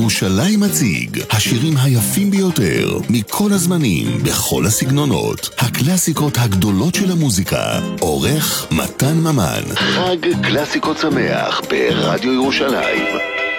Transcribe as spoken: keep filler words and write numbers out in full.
ירושלים מציג, השירים היפים ביותר מכל הזמנים, בכל הסגנונות, הקלאסיקות הגדולות של המוזיקה. עורך מתן ממן. חג קלאסיקות שמח ברדיו ירושלים.